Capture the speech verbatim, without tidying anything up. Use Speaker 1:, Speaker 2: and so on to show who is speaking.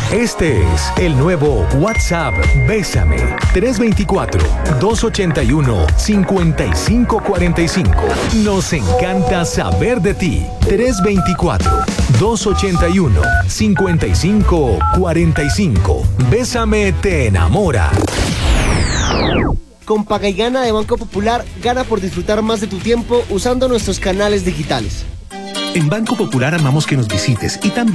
Speaker 1: Este es el nuevo WhatsApp Bésame. tres dos cuatro, dos ocho uno, cinco cinco cuatro cinco. Nos encanta saber de ti. tres dos cuatro, dos ocho uno, cinco cinco cuatro cinco. Bésame te enamora.
Speaker 2: Con Paga y Gana de Banco Popular, gana por disfrutar más de tu tiempo usando nuestros canales digitales.
Speaker 3: En Banco Popular amamos que nos visites y también